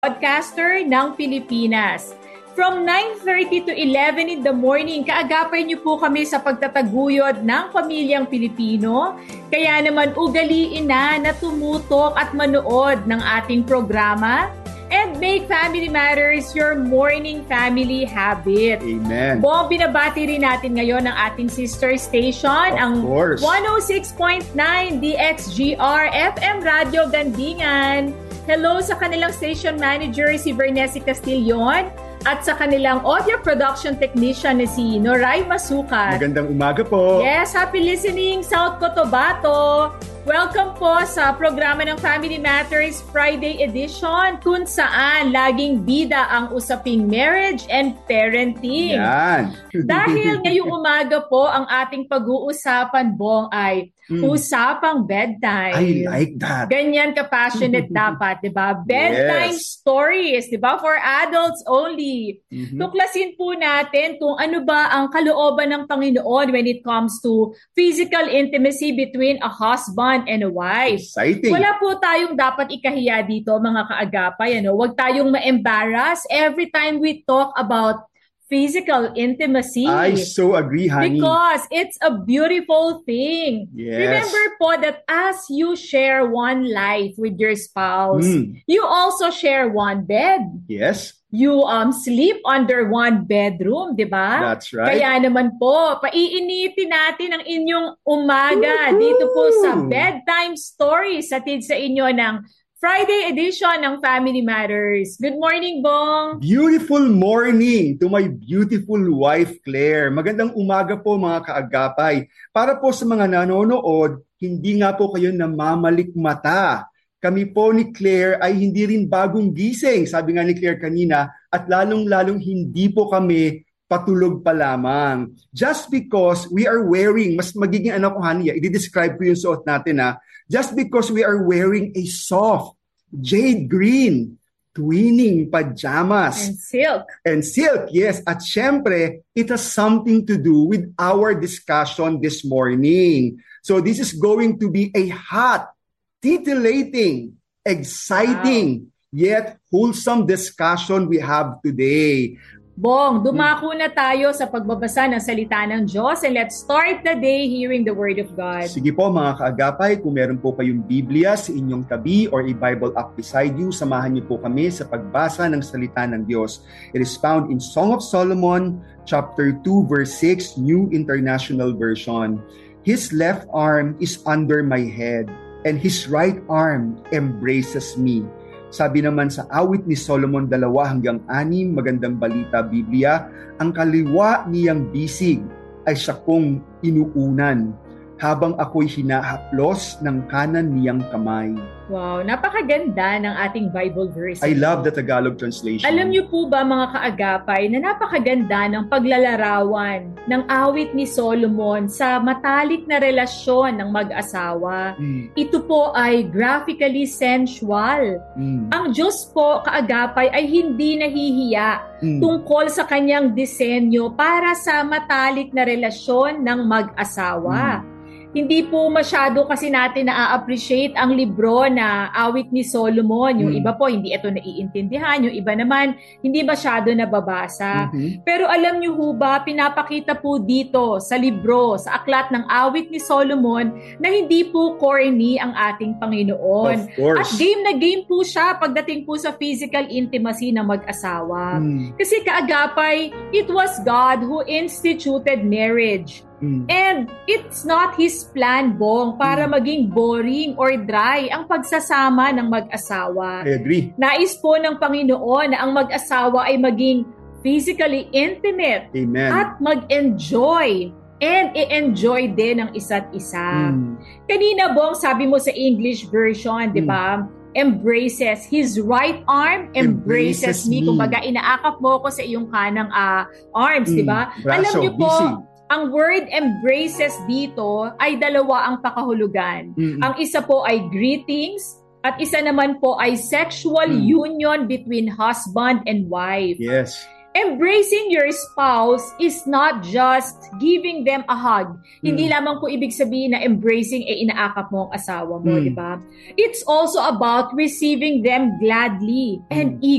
Podcaster ng Pilipinas. From 9:30 to 11 in the morning, kaagapay niyo po kami sa pagtataguyod ng pamilyang Pilipino. Kaya naman ugaliin na tumutok at manood ng ating programa and make Family Matters your morning family habit. Amen. Bong, binabati rin natin ngayon ang ating sister station, ang 106.9 DXGR FM Radio Gandingan. Hello sa kanilang station manager si Vernesi Castillon at sa kanilang audio production technician na si Noray Masukat. Magandang umaga po. Yes, happy listening South Cotabato. Welcome po sa programa ng Family Matters Friday edition kung saan laging bida ang usaping marriage and parenting. Yan. Dahil ngayong umaga po ang ating pag-uusapan, Bong, ay usapang bedtime. I like that. Ganyan ka-passionate dapat, di ba? Bedtime stories, di ba? For adults only. Tuklasin po natin kung ano ba ang kalooban ng Panginoon when it comes to physical intimacy between a husband and a wife. Exciting. Wala po tayong dapat ikahiya dito, mga kaagapay. Huwag tayong ma-embarrass every time we talk about physical intimacy. I so agree, honey. Because it's a beautiful thing. Yes. Remember po that as you share one life with your spouse, you also share one bed. Yes. You sleep under one bedroom, di ba? That's right. Kaya naman po, paiinitin natin ang inyong umaga dito po sa Bedtime Stories hatid sa inyo ng Friday edition ng Family Matters. Good morning, Bong! Beautiful morning to my beautiful wife, Claire. Magandang umaga po, mga kaagapay. Para po sa mga nanonood, hindi nga po kayo namamalikmata. Kami po ni Claire ay hindi rin bagong gising, sabi nga ni Claire kanina, at lalong-lalong hindi po kami patulog pa lamang. Just because we are wearing, mas magiging ano ko, honey, i-describe ko yung suot natin, ha? Just because we are wearing a soft, jade green, twinning pajamas. And silk, yes. At syempre, it has something to do with our discussion this morning. So this is going to be a hot, titillating, exciting, yet wholesome discussion we have today. Bong, dumako na tayo sa pagbabasa ng salita ng Diyos and let's start the day hearing the Word of God. Sige po, mga kaagapay, kung meron po kayong Biblia sa inyong tabi or a Bible app beside you, samahan niyo po kami sa pagbasa ng salita ng Diyos. It is found in Song of Solomon, chapter 2, verse 6, New International Version. His left arm is under my head, and his right arm embraces me. Sabi naman sa awit ni Solomon 2-6, magandang balita Biblia, ang kaliwa niyang bisig ay siya kong inuunan, habang ako'y hinahaplos ng kanan niyang kamay. Wow, napakaganda ng ating Bible verse. I love the Tagalog translation. Alam niyo po ba, mga kaagapay, na napakaganda ng paglalarawan ng awit ni Solomon sa matalik na relasyon ng mag-asawa. Ito po ay graphically sensual. Ang Diyos po, kaagapay, ay hindi nahihiya tungkol sa kanyang disenyo para sa matalik na relasyon ng mag-asawa. Hindi po masyado kasi natin na-appreciate ang libro na awit ni Solomon. Yung iba po, hindi ito naiintindihan. Yung iba naman, hindi masyado nababasa. Pero alam niyo ho ba, pinapakita po dito sa libro, sa aklat ng awit ni Solomon, na hindi po corny ang ating Panginoon. Of course. At game na game po siya pagdating po sa physical intimacy ng mag-asawa. Kasi kaagapay, it was God who instituted marriage. And it's not His plan, Bong, para maging boring or dry ang pagsasama ng mag-asawa. I agree. Nais po ng Panginoon na ang mag-asawa ay maging physically intimate. Amen. At mag-enjoy and i-enjoy din ang isa't isa. Kanina, Bong, sabi mo sa English version, di ba? Embraces. His right arm embraces me. Kumbaga, inaakap mo ko sa iyong kanang arms, di ba? Alam niyo po, ang word embraces dito ay dalawa ang pakahulugan. Ang isa po ay greetings at isa naman po ay sexual union between husband and wife. Yes. Embracing your spouse is not just giving them a hug. Hindi lamang po ibig sabihin na embracing ay inaakap mo ang asawa mo, di ba? It's also about receiving them gladly and eagerly.